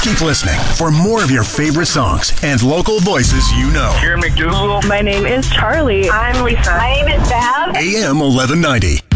Keep listening for more of your favorite songs and local voices you know. Here, McDougal. My name is Charlie. I'm Lisa. My name is Bev. AM 1190.